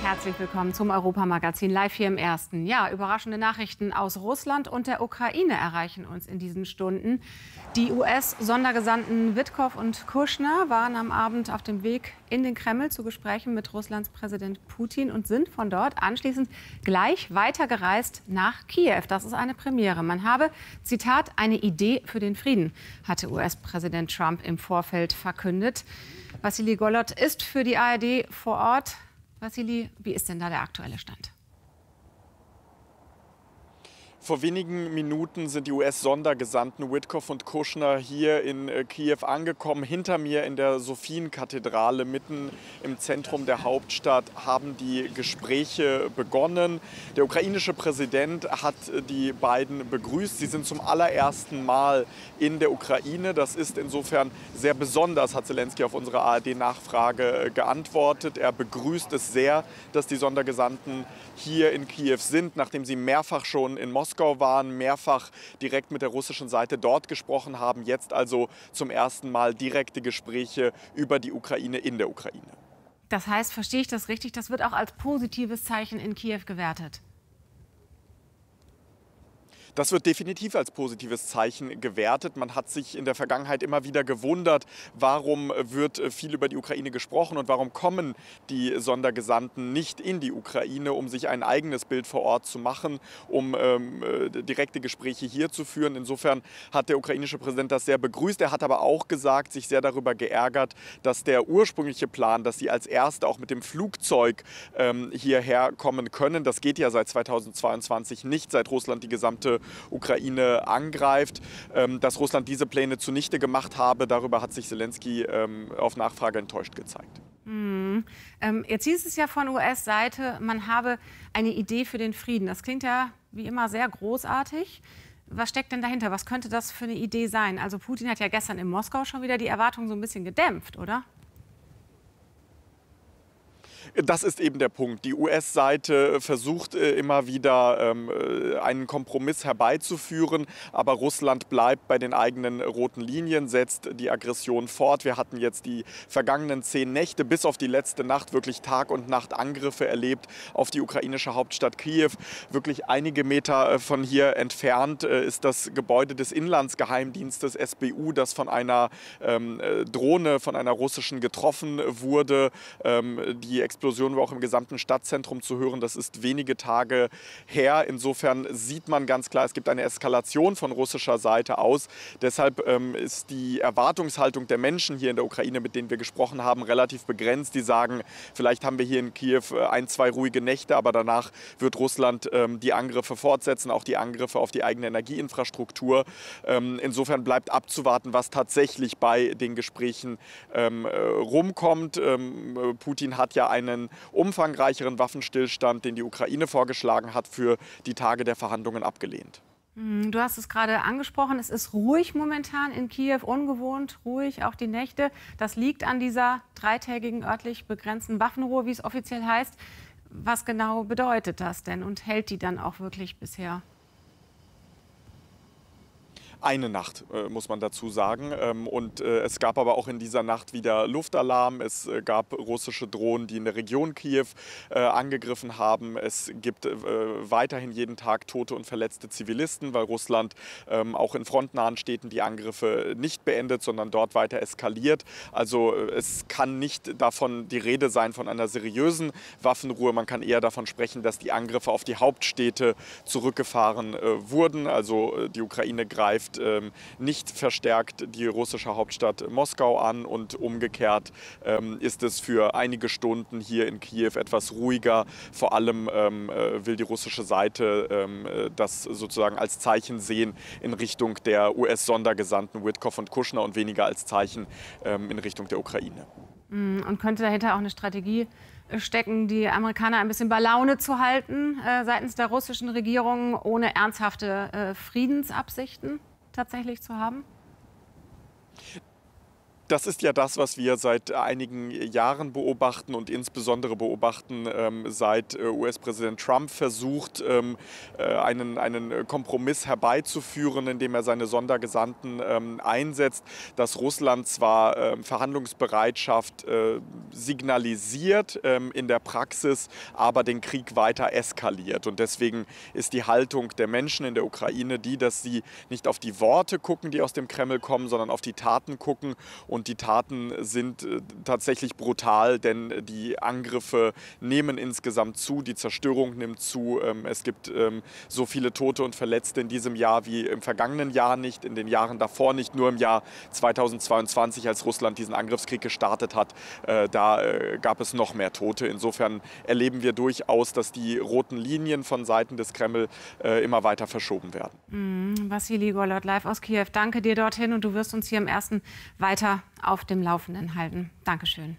Herzlich willkommen zum Europamagazin live hier im Ersten. Ja, überraschende Nachrichten aus Russland und der Ukraine erreichen uns in diesen Stunden. Die US-Sondergesandten Witkow und Kushner waren am Abend auf dem Weg in den Kreml zu Gesprächen mit Russlands Präsident Putin und sind von dort anschließend gleich weitergereist nach Kiew. Das ist eine Premiere. Man habe, Zitat, eine Idee für den Frieden, hatte US-Präsident Trump im Vorfeld verkündet. Wassili Golod ist für die ARD vor Ort. Wassili, wie ist denn da der aktuelle Stand? Vor wenigen Minuten sind die US-Sondergesandten Witkow und Kushner hier in Kiew angekommen. Hinter mir in der Sophienkathedrale, mitten im Zentrum der Hauptstadt, haben die Gespräche begonnen. Der ukrainische Präsident hat die beiden begrüßt. Sie sind zum allerersten Mal in der Ukraine. Das ist insofern sehr besonders, hat Zelensky auf unsere ARD-Nachfrage geantwortet. Er begrüßt es sehr, dass die Sondergesandten hier in Kiew sind, nachdem sie mehrfach schon in Moskau waren, mehrfach direkt mit der russischen Seite dort gesprochen haben. Jetzt also zum ersten Mal direkte Gespräche über die Ukraine in der Ukraine. Das heißt, verstehe ich das richtig, das wird auch als positives Zeichen in Kiew gewertet? Das wird definitiv als positives Zeichen gewertet. Man hat sich in der Vergangenheit immer wieder gewundert, warum wird viel über die Ukraine gesprochen und warum kommen die Sondergesandten nicht in die Ukraine, um sich ein eigenes Bild vor Ort zu machen, um direkte Gespräche hier zu führen. Insofern hat der ukrainische Präsident das sehr begrüßt. Er hat aber auch gesagt, sich sehr darüber geärgert, dass der ursprüngliche Plan, dass sie als Erste auch mit dem Flugzeug hierher kommen können, das geht ja seit 2022 nicht, seit Russland die gesamte Ukraine angreift, dass Russland diese Pläne zunichte gemacht habe. Darüber hat sich Zelensky auf Nachfrage enttäuscht gezeigt. Jetzt hieß es ja von US-Seite, man habe eine Idee für den Frieden. Das klingt ja wie immer sehr großartig. Was steckt denn dahinter? Was könnte das für eine Idee sein? Also Putin hat ja gestern in Moskau schon wieder die Erwartungen so ein bisschen gedämpft, oder? Das ist eben der Punkt. Die US-Seite versucht immer wieder einen Kompromiss herbeizuführen, aber Russland bleibt bei den eigenen roten Linien, setzt die Aggression fort. Wir hatten jetzt die vergangenen 10 Nächte bis auf die letzte Nacht wirklich Tag und Nacht Angriffe erlebt auf die ukrainische Hauptstadt Kiew. Wirklich einige Meter von hier entfernt ist das Gebäude des Inlandsgeheimdienstes SBU, das von einer Drohne, von einer russischen getroffen wurde. Die Explosion war auch im gesamten Stadtzentrum zu hören. Das ist wenige Tage her. Insofern sieht man ganz klar, es gibt eine Eskalation von russischer Seite aus. Deshalb ist die Erwartungshaltung der Menschen hier in der Ukraine, mit denen wir gesprochen haben, relativ begrenzt. Die sagen, vielleicht haben wir hier in Kiew 1, 2 ruhige Nächte, aber danach wird Russland die Angriffe fortsetzen, auch die Angriffe auf die eigene Energieinfrastruktur. Insofern bleibt abzuwarten, was tatsächlich bei den Gesprächen rumkommt. Putin hat ja einen umfangreicheren Waffenstillstand, den die Ukraine vorgeschlagen hat, für die Tage der Verhandlungen abgelehnt. Du hast es gerade angesprochen, es ist ruhig momentan in Kiew, ungewohnt ruhig, auch die Nächte. Das liegt an dieser 3-tägigen örtlich begrenzten Waffenruhe, wie es offiziell heißt. Was genau bedeutet das denn und hält die dann auch wirklich bisher? Eine Nacht, muss man dazu sagen. Und es gab aber auch in dieser Nacht wieder Luftalarm. Es gab russische Drohnen, die in der Region Kiew angegriffen haben. Es gibt weiterhin jeden Tag tote und verletzte Zivilisten, weil Russland auch in frontnahen Städten die Angriffe nicht beendet, sondern dort weiter eskaliert. Also es kann nicht davon die Rede sein von einer seriösen Waffenruhe. Man kann eher davon sprechen, dass die Angriffe auf die Hauptstädte zurückgefahren wurden. Also die Ukraine greift nicht verstärkt die russische Hauptstadt Moskau an und umgekehrt ist es für einige Stunden hier in Kiew etwas ruhiger. Vor allem will die russische Seite das sozusagen als Zeichen sehen in Richtung der US-Sondergesandten Witkow und Kushner und weniger als Zeichen in Richtung der Ukraine. Und könnte dahinter auch eine Strategie stecken, die Amerikaner ein bisschen bei Laune zu halten seitens der russischen Regierung, ohne ernsthafte Friedensabsichten tatsächlich zu haben? Das ist ja das, was wir seit einigen Jahren beobachten und insbesondere beobachten, seit US-Präsident Trump versucht, einen Kompromiss herbeizuführen, indem er seine Sondergesandten einsetzt, dass Russland zwar Verhandlungsbereitschaft signalisiert, in der Praxis aber den Krieg weiter eskaliert. Und deswegen ist die Haltung der Menschen in der Ukraine die, dass sie nicht auf die Worte gucken, die aus dem Kreml kommen, sondern auf die Taten gucken. Und die Taten sind tatsächlich brutal, denn die Angriffe nehmen insgesamt zu, die Zerstörung nimmt zu. Es gibt so viele Tote und Verletzte in diesem Jahr wie im vergangenen Jahr nicht, in den Jahren davor nicht. Nur im Jahr 2022, als Russland diesen Angriffskrieg gestartet hat, da gab es noch mehr Tote. Insofern erleben wir durchaus, dass die roten Linien von Seiten des Kreml immer weiter verschoben werden. Wassili Golod live aus Kiew. Danke dir dorthin und du wirst uns hier im Ersten weiter auf dem Laufenden halten. Dankeschön.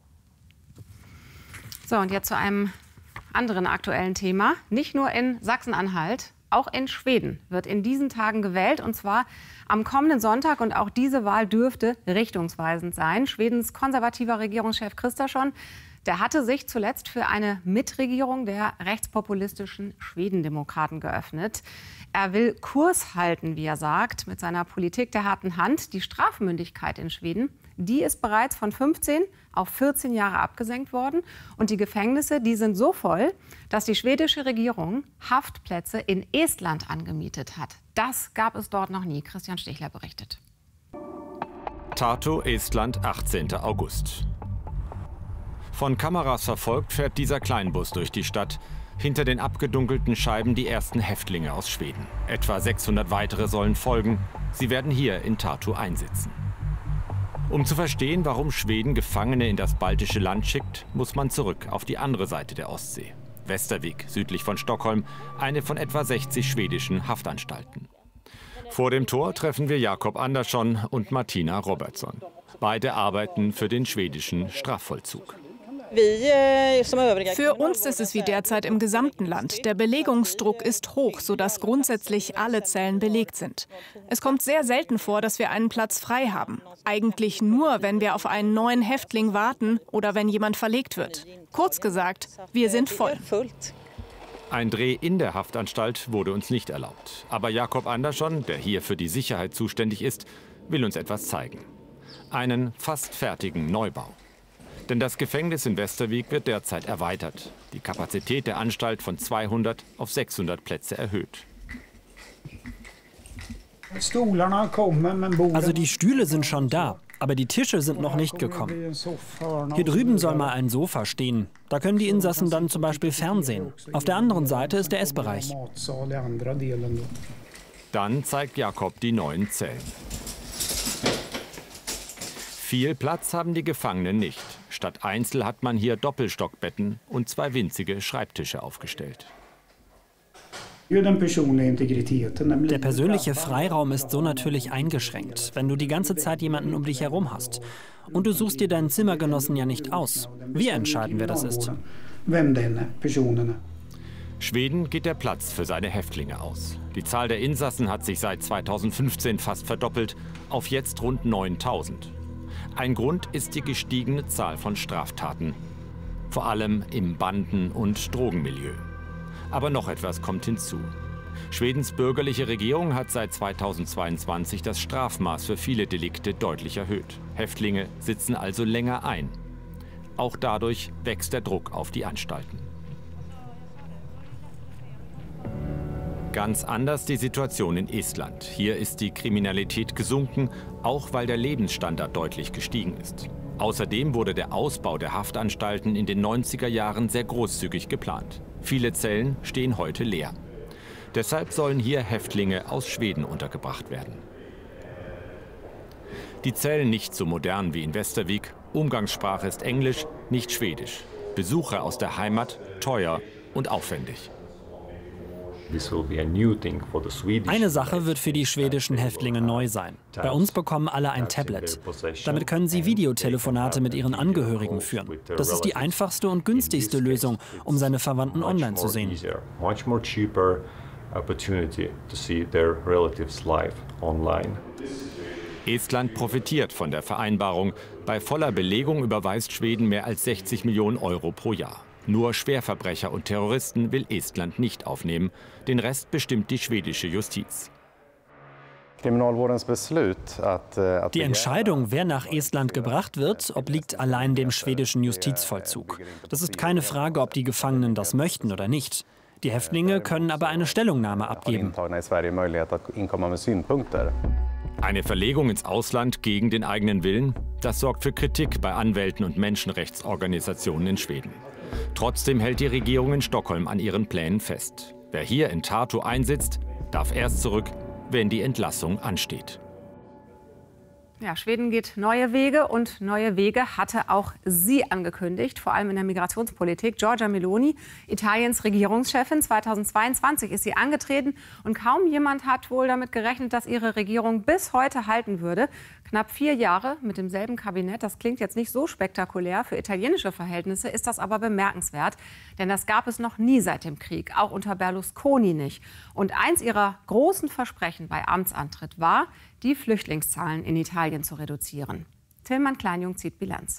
So, und jetzt zu einem anderen aktuellen Thema. Nicht nur in Sachsen-Anhalt, auch in Schweden wird in diesen Tagen gewählt, und zwar am kommenden Sonntag. Und auch diese Wahl dürfte richtungsweisend sein. Schwedens konservativer Regierungschef Kristersson, der hatte sich zuletzt für eine Mitregierung der rechtspopulistischen Schwedendemokraten geöffnet. Er will Kurs halten, wie er sagt, mit seiner Politik der harten Hand. Die Strafmündigkeit in Schweden, die ist bereits von 15 auf 14 Jahre abgesenkt worden. Und die Gefängnisse, die sind so voll, dass die schwedische Regierung Haftplätze in Estland angemietet hat. Das gab es dort noch nie. Christian Stichler berichtet. Tartu, Estland, 18. August. Von Kameras verfolgt fährt dieser Kleinbus durch die Stadt. Hinter den abgedunkelten Scheiben die ersten Häftlinge aus Schweden. Etwa 600 weitere sollen folgen. Sie werden hier in Tartu einsitzen. Um zu verstehen, warum Schweden Gefangene in das baltische Land schickt, muss man zurück auf die andere Seite der Ostsee. Västervik, südlich von Stockholm, eine von etwa 60 schwedischen Haftanstalten. Vor dem Tor treffen wir Jakob Andersson und Martina Robertsson. Beide arbeiten für den schwedischen Strafvollzug. Für uns ist es wie derzeit im gesamten Land. Der Belegungsdruck ist hoch, sodass grundsätzlich alle Zellen belegt sind. Es kommt sehr selten vor, dass wir einen Platz frei haben. Eigentlich nur, wenn wir auf einen neuen Häftling warten oder wenn jemand verlegt wird. Kurz gesagt, wir sind voll. Ein Dreh in der Haftanstalt wurde uns nicht erlaubt. Aber Jakob Andersson, der hier für die Sicherheit zuständig ist, will uns etwas zeigen. Einen fast fertigen Neubau. Denn das Gefängnis in Västervik wird derzeit erweitert. Die Kapazität der Anstalt von 200 auf 600 Plätze erhöht. Also die Stühle sind schon da, aber die Tische sind noch nicht gekommen. Hier drüben soll mal ein Sofa stehen. Da können die Insassen dann zum Beispiel fernsehen. Auf der anderen Seite ist der Essbereich. Dann zeigt Jakob die neuen Zellen. Viel Platz haben die Gefangenen nicht. Statt Einzel hat man hier Doppelstockbetten und 2 winzige Schreibtische aufgestellt. Der persönliche Freiraum ist so natürlich eingeschränkt, wenn du die ganze Zeit jemanden um dich herum hast. Und du suchst dir deinen Zimmergenossen ja nicht aus. Wir entscheiden, wer das ist. Schweden geht der Platz für seine Häftlinge aus. Die Zahl der Insassen hat sich seit 2015 fast verdoppelt, auf jetzt rund 9000. Ein Grund ist die gestiegene Zahl von Straftaten. Vor allem im Banden- und Drogenmilieu. Aber noch etwas kommt hinzu. Schwedens bürgerliche Regierung hat seit 2022 das Strafmaß für viele Delikte deutlich erhöht. Häftlinge sitzen also länger ein. Auch dadurch wächst der Druck auf die Anstalten. Ganz anders die Situation in Estland. Hier ist die Kriminalität gesunken, auch weil der Lebensstandard deutlich gestiegen ist. Außerdem wurde der Ausbau der Haftanstalten in den 90er Jahren sehr großzügig geplant. Viele Zellen stehen heute leer. Deshalb sollen hier Häftlinge aus Schweden untergebracht werden. Die Zellen nicht so modern wie in Västervik. Umgangssprache ist Englisch, nicht Schwedisch. Besucher aus der Heimat teuer und aufwendig. Eine Sache wird für die schwedischen Häftlinge neu sein. Bei uns bekommen alle ein Tablet. Damit können sie Videotelefonate mit ihren Angehörigen führen. Das ist die einfachste und günstigste Lösung, um seine Verwandten online zu sehen. Estland profitiert von der Vereinbarung. Bei voller Belegung überweist Schweden mehr als 60 Millionen Euro pro Jahr. Nur Schwerverbrecher und Terroristen will Estland nicht aufnehmen. Den Rest bestimmt die schwedische Justiz. Die Entscheidung, wer nach Estland gebracht wird, obliegt allein dem schwedischen Justizvollzug. Das ist keine Frage, ob die Gefangenen das möchten oder nicht. Die Häftlinge können aber eine Stellungnahme abgeben. Eine Verlegung ins Ausland gegen den eigenen Willen, das sorgt für Kritik bei Anwälten und Menschenrechtsorganisationen in Schweden. Trotzdem hält die Regierung in Stockholm an ihren Plänen fest. Wer hier in Tartu einsitzt, darf erst zurück, wenn die Entlassung ansteht. Ja, Schweden geht neue Wege und neue Wege hatte auch sie angekündigt, vor allem in der Migrationspolitik. Giorgia Meloni, Italiens Regierungschefin, 2022 ist sie angetreten und kaum jemand hat wohl damit gerechnet, dass ihre Regierung bis heute halten würde. Knapp 4 Jahre mit demselben Kabinett, das klingt jetzt nicht so spektakulär. Für italienische Verhältnisse ist das aber bemerkenswert, denn das gab es noch nie seit dem Krieg, auch unter Berlusconi nicht. Und eins ihrer großen Versprechen bei Amtsantritt war, die Flüchtlingszahlen in Italien zu reduzieren. Tillmann Kleinjung zieht Bilanz.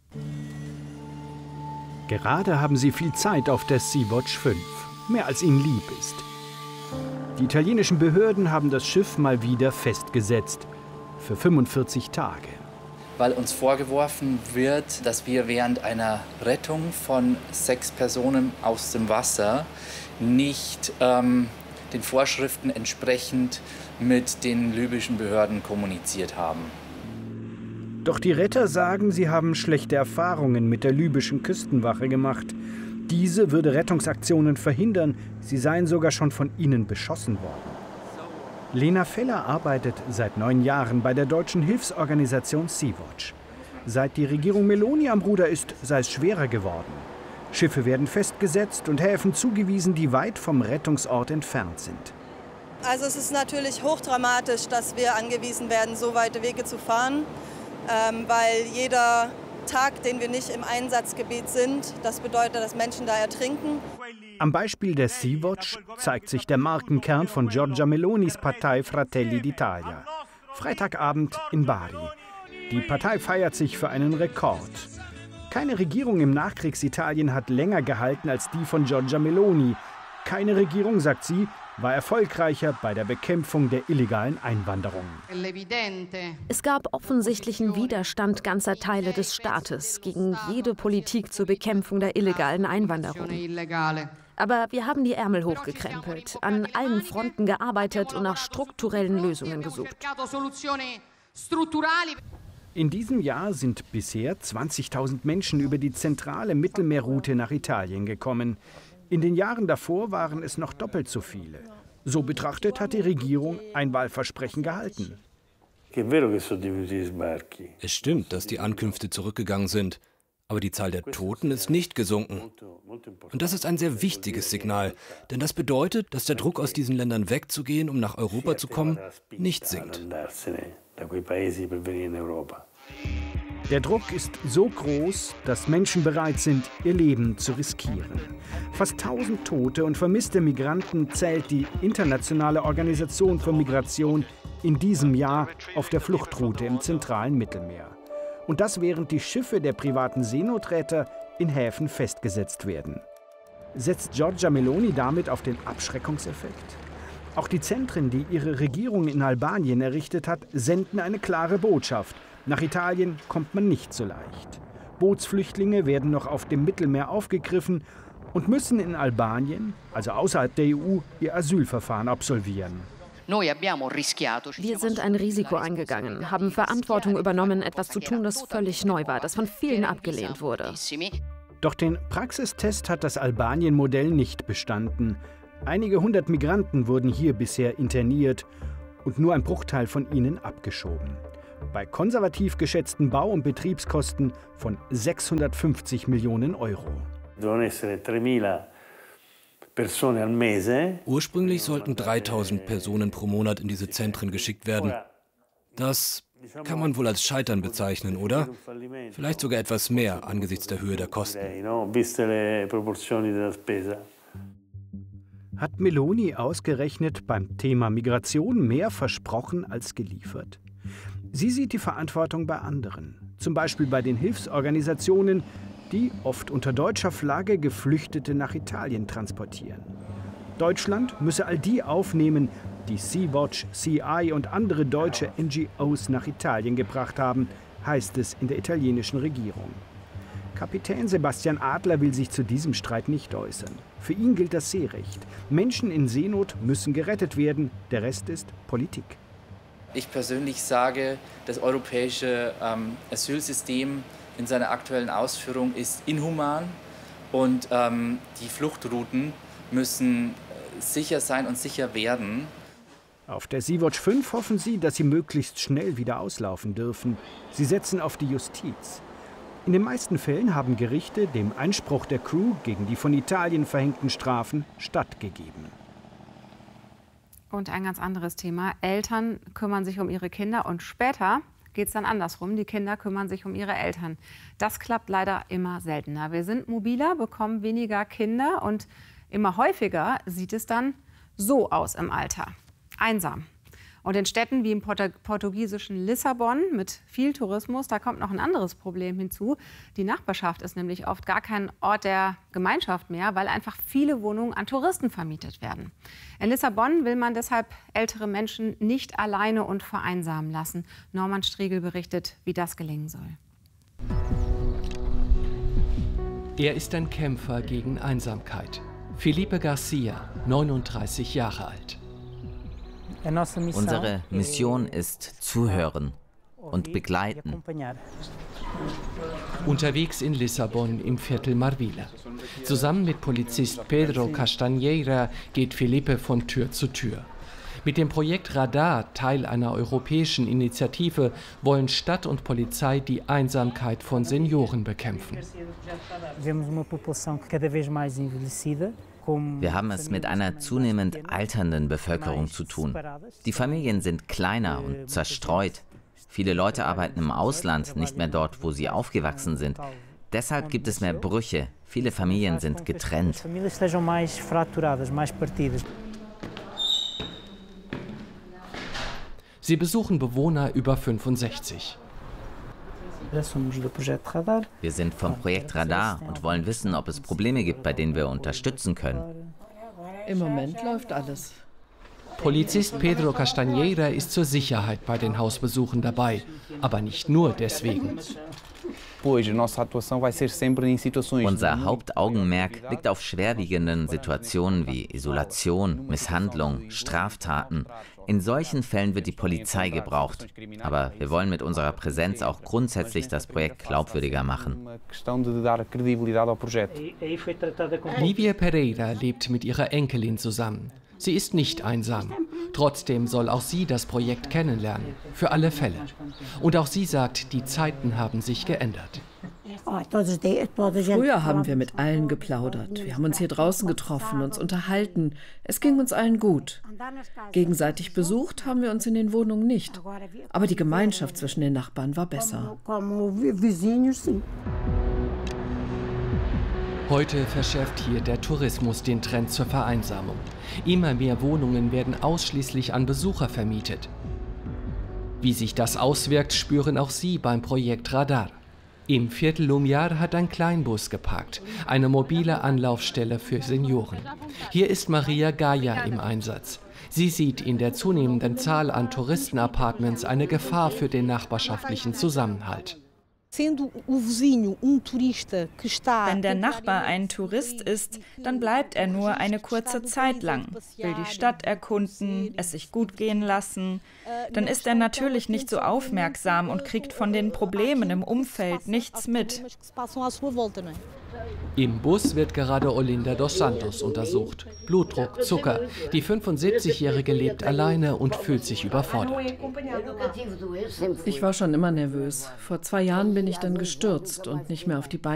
Gerade haben sie viel Zeit auf der Sea-Watch 5, mehr als ihnen lieb ist. Die italienischen Behörden haben das Schiff mal wieder festgesetzt, für 45 Tage. Weil uns vorgeworfen wird, dass wir während einer Rettung von 6 Personen aus dem Wasser nicht den Vorschriften entsprechend mit den libyschen Behörden kommuniziert haben. Doch die Retter sagen, sie haben schlechte Erfahrungen mit der libyschen Küstenwache gemacht. Diese würde Rettungsaktionen verhindern, sie seien sogar schon von ihnen beschossen worden. Lena Feller arbeitet seit 9 Jahren bei der deutschen Hilfsorganisation Sea-Watch. Seit die Regierung Meloni am Ruder ist, sei es schwerer geworden. Schiffe werden festgesetzt und Häfen zugewiesen, die weit vom Rettungsort entfernt sind. Also es ist natürlich hochdramatisch, dass wir angewiesen werden, so weite Wege zu fahren, weil jeder Tag, den wir nicht im Einsatzgebiet sind, das bedeutet, dass Menschen da ertrinken. Am Beispiel der Sea-Watch zeigt sich der Markenkern von Giorgia Melonis Partei Fratelli d'Italia. Freitagabend in Bari. Die Partei feiert sich für einen Rekord. Keine Regierung im Nachkriegsitalien hat länger gehalten als die von Giorgia Meloni. Keine Regierung, sagt sie, war erfolgreicher bei der Bekämpfung der illegalen Einwanderung. Es gab offensichtlichen Widerstand ganzer Teile des Staates gegen jede Politik zur Bekämpfung der illegalen Einwanderung. Aber wir haben die Ärmel hochgekrempelt, an allen Fronten gearbeitet und nach strukturellen Lösungen gesucht. In diesem Jahr sind bisher 20.000 Menschen über die zentrale Mittelmeerroute nach Italien gekommen. In den Jahren davor waren es noch doppelt so viele. So betrachtet hat die Regierung ein Wahlversprechen gehalten. Es stimmt, dass die Ankünfte zurückgegangen sind. Aber die Zahl der Toten ist nicht gesunken. Und das ist ein sehr wichtiges Signal. Denn das bedeutet, dass der Druck, aus diesen Ländern wegzugehen, um nach Europa zu kommen, nicht sinkt. Der Druck ist so groß, dass Menschen bereit sind, ihr Leben zu riskieren. Fast 1000 Tote und vermisste Migranten zählt die Internationale Organisation für Migration in diesem Jahr auf der Fluchtroute im zentralen Mittelmeer. Und das während die Schiffe der privaten Seenotretter in Häfen festgesetzt werden. Setzt Giorgia Meloni damit auf den Abschreckungseffekt? Auch die Zentren, die ihre Regierung in Albanien errichtet hat, senden eine klare Botschaft. Nach Italien kommt man nicht so leicht. Bootsflüchtlinge werden noch auf dem Mittelmeer aufgegriffen und müssen in Albanien, also außerhalb der EU, ihr Asylverfahren absolvieren. Wir sind ein Risiko eingegangen, haben Verantwortung übernommen, etwas zu tun, das völlig neu war, das von vielen abgelehnt wurde. Doch den Praxistest hat das Albanien-Modell nicht bestanden. Einige hundert Migranten wurden hier bisher interniert und nur ein Bruchteil von ihnen abgeschoben. Bei konservativ geschätzten Bau- und Betriebskosten von 650 Millionen Euro. Ursprünglich sollten 3000 Personen pro Monat in diese Zentren geschickt werden. Das kann man wohl als Scheitern bezeichnen, oder? Vielleicht sogar etwas mehr angesichts der Höhe der Kosten. Hat Meloni ausgerechnet beim Thema Migration mehr versprochen als geliefert? Sie sieht die Verantwortung bei anderen, zum Beispiel bei den Hilfsorganisationen, die oft unter deutscher Flagge Geflüchtete nach Italien transportieren. Deutschland müsse all die aufnehmen, die Sea-Watch, CI und andere deutsche NGOs nach Italien gebracht haben, heißt es in der italienischen Regierung. Kapitän Sebastian Adler will sich zu diesem Streit nicht äußern. Für ihn gilt das Seerecht. Menschen in Seenot müssen gerettet werden, der Rest ist Politik. Ich persönlich sage, das europäische Asylsystem in seiner aktuellen Ausführung ist inhuman und die Fluchtrouten müssen sicher sein und sicher werden. Auf der Sea-Watch 5 hoffen sie, dass sie möglichst schnell wieder auslaufen dürfen. Sie setzen auf die Justiz. In den meisten Fällen haben Gerichte dem Einspruch der Crew gegen die von Italien verhängten Strafen stattgegeben. Und ein ganz anderes Thema. Eltern kümmern sich um ihre Kinder und später geht es dann andersrum. Die Kinder kümmern sich um ihre Eltern. Das klappt leider immer seltener. Wir sind mobiler, bekommen weniger Kinder und immer häufiger sieht es dann so aus im Alter. Einsam. Und in Städten wie im portugiesischen Lissabon mit viel Tourismus, da kommt noch ein anderes Problem hinzu. Die Nachbarschaft ist nämlich oft gar kein Ort der Gemeinschaft mehr, weil einfach viele Wohnungen an Touristen vermietet werden. In Lissabon will man deshalb ältere Menschen nicht alleine und vereinsamen lassen. Norman Striegel berichtet, wie das gelingen soll. Er ist ein Kämpfer gegen Einsamkeit. Felipe Garcia, 39 Jahre alt. Unsere Mission ist zuhören und begleiten. Unterwegs in Lissabon im Viertel Marvila. Zusammen mit Polizist Pedro Castañeira geht Felipe von Tür zu Tür. Mit dem Projekt Radar, Teil einer europäischen Initiative, wollen Stadt und Polizei die Einsamkeit von Senioren bekämpfen. Wir haben es mit einer zunehmend alternden Bevölkerung zu tun. Die Familien sind kleiner und zerstreut. Viele Leute arbeiten im Ausland, nicht mehr dort, wo sie aufgewachsen sind. Deshalb gibt es mehr Brüche. Viele Familien sind getrennt. Sie besuchen Bewohner über 65. Wir sind vom Projekt Radar und wollen wissen, ob es Probleme gibt, bei denen wir unterstützen können. Im Moment läuft alles. Polizist Pedro Castañeira ist zur Sicherheit bei den Hausbesuchen dabei, aber nicht nur deswegen. Unser Hauptaugenmerk liegt auf schwerwiegenden Situationen wie Isolation, Misshandlung, Straftaten. In solchen Fällen wird die Polizei gebraucht. Aber wir wollen mit unserer Präsenz auch grundsätzlich das Projekt glaubwürdiger machen. Livia Pereira lebt mit ihrer Enkelin zusammen. Sie ist nicht einsam. Trotzdem soll auch sie das Projekt kennenlernen. Für alle Fälle. Und auch sie sagt, die Zeiten haben sich geändert. Früher haben wir mit allen geplaudert. Wir haben uns hier draußen getroffen, uns unterhalten. Es ging uns allen gut. Gegenseitig besucht haben wir uns in den Wohnungen nicht. Aber die Gemeinschaft zwischen den Nachbarn war besser. Heute verschärft hier der Tourismus den Trend zur Vereinsamung. Immer mehr Wohnungen werden ausschließlich an Besucher vermietet. Wie sich das auswirkt, spüren auch sie beim Projekt Radar. Im Viertel Lumiar hat ein Kleinbus geparkt, eine mobile Anlaufstelle für Senioren. Hier ist Maria Gaia im Einsatz. Sie sieht in der zunehmenden Zahl an Touristenapartments eine Gefahr für den nachbarschaftlichen Zusammenhalt. Wenn der Nachbar ein Tourist ist, dann bleibt er nur eine kurze Zeit lang, will die Stadt erkunden, es sich gut gehen lassen. Dann ist er natürlich nicht so aufmerksam und kriegt von den Problemen im Umfeld nichts mit. Im Bus wird gerade Olinda dos Santos untersucht. Blutdruck, Zucker. Die 75-Jährige lebt alleine und fühlt sich überfordert. Ich war schon immer nervös. Vor 2 Jahren bin ich dann gestürzt und nicht mehr auf die Beine